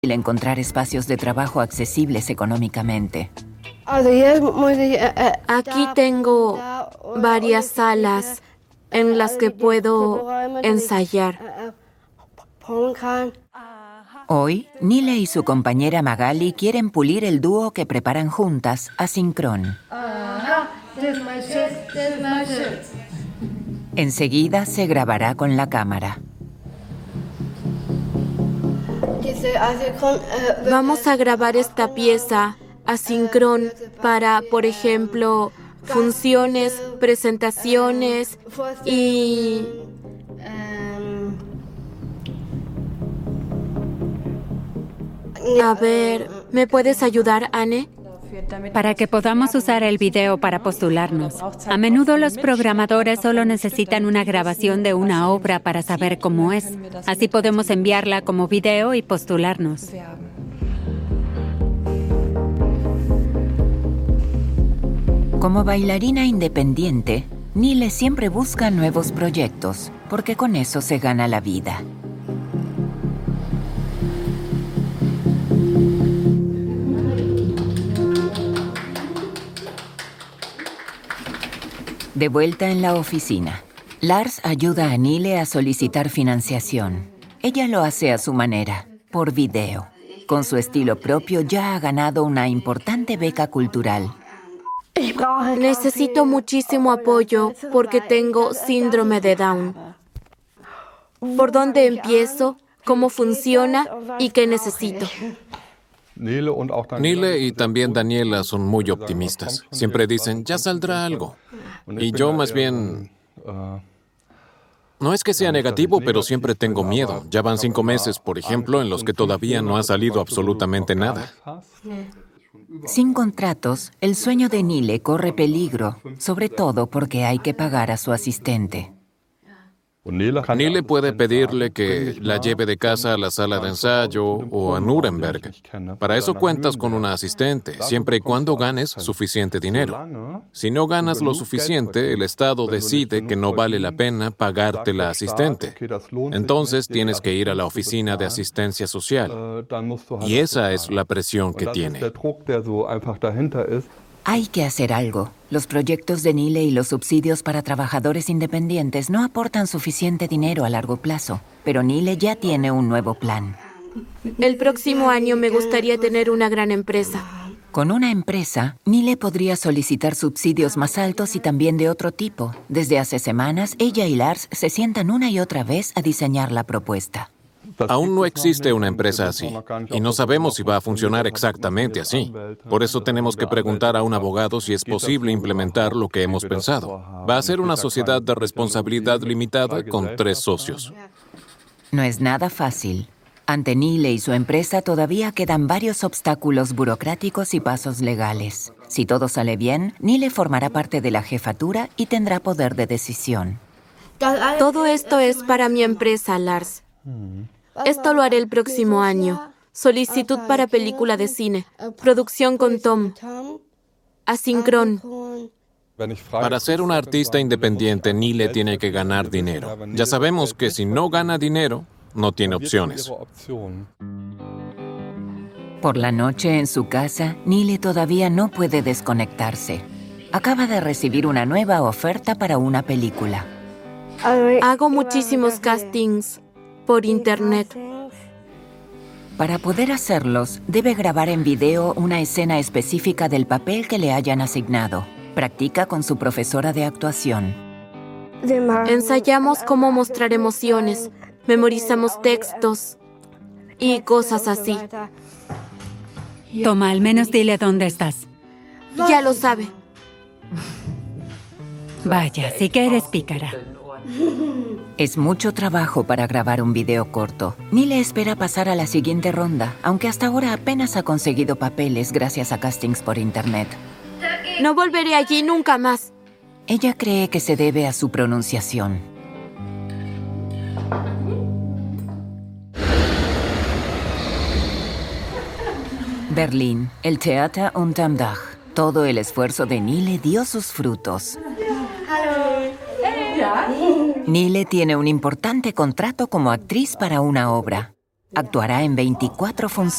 encontrar espacios de trabajo accesibles económicamente. Aquí tengo varias salas en las que puedo ensayar. Hoy, Nile y su compañera Magali quieren pulir el dúo que preparan juntas, Asynchron. Enseguida se grabará con la cámara. Vamos a grabar esta pieza Asynchron para, por ejemplo, funciones, presentaciones y... A ver, ¿me puedes ayudar, Anne? Para que podamos usar el video para postularnos. A menudo los programadores solo necesitan una grabación de una obra para saber cómo es. Así podemos enviarla como video y postularnos. Como bailarina independiente, Nile siempre busca nuevos proyectos, porque con eso se gana la vida. De vuelta en la oficina, Lars ayuda a Nile a solicitar financiación. Ella lo hace a su manera, por video. Con su estilo propio ya ha ganado una importante beca cultural. Necesito muchísimo apoyo porque tengo síndrome de Down. ¿Por dónde empiezo? ¿Cómo funciona? ¿Y qué necesito? Nile y también Daniela son muy optimistas. Siempre dicen, ya saldrá algo. Y yo más bien... No es que sea negativo, pero siempre tengo miedo. Ya van 5 meses, por ejemplo, en los que todavía no ha salido absolutamente nada. Sin contratos, el sueño de Nile corre peligro, sobre todo porque hay que pagar a su asistente. Nile puede pedirle que la lleve de casa a la sala de ensayo o a Nuremberg. Para eso cuentas con una asistente, siempre y cuando ganes suficiente dinero. Si no ganas lo suficiente, el Estado decide que no vale la pena pagarte la asistente. Entonces tienes que ir a la oficina de asistencia social. Y esa es la presión que tiene. Hay que hacer algo. Los proyectos de Nile y los subsidios para trabajadores independientes no aportan suficiente dinero a largo plazo, pero Nile ya tiene un nuevo plan. El próximo año me gustaría tener una gran empresa. Con una empresa, Nile podría solicitar subsidios más altos y también de otro tipo. Desde hace semanas, ella y Lars se sientan una y otra vez a diseñar la propuesta. Aún no existe una empresa así, y no sabemos si va a funcionar exactamente así. Por eso tenemos que preguntar a un abogado si es posible implementar lo que hemos pensado. Va a ser una sociedad de responsabilidad limitada con 3 socios. No es nada fácil. Ante Nile y su empresa todavía quedan varios obstáculos burocráticos y pasos legales. Si todo sale bien, Nile formará parte de la jefatura y tendrá poder de decisión. Todo esto es para mi empresa, Lars. Esto lo haré el próximo año. Solicitud para película de cine. Producción con Tom. Asynchron. Para ser una artista independiente, Nile tiene que ganar dinero. Ya sabemos que si no gana dinero, no tiene opciones. Por la noche en su casa, Nile todavía no puede desconectarse. Acaba de recibir una nueva oferta para una película. Hago muchísimos castings por internet. Para poder hacerlos, debe grabar en video una escena específica del papel que le hayan asignado. Practica con su profesora de actuación. Ensayamos cómo mostrar emociones, memorizamos textos y cosas así. Toma, al menos dile dónde estás. Ya lo sabe. Vaya, sí que eres pícara. Es mucho trabajo para grabar un video corto. Nile espera pasar a la siguiente ronda, aunque hasta ahora apenas ha conseguido papeles gracias a castings por internet. No volveré allí nunca más. Ella cree que se debe a su pronunciación. Berlín, el Theater unterm Dach. Todo el esfuerzo de Nile dio sus frutos. Nile tiene un importante contrato como actriz para una obra. Actuará en 24 funciones.